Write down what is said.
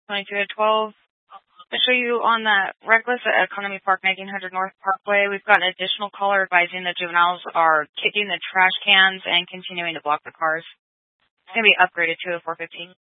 22 to 12. I'll show you on that reckless at Economy Park, 1900 North Parkway. We've got an additional caller advising the juveniles are kicking the trash cans and continuing to block the cars. It's going to be upgraded to a 415.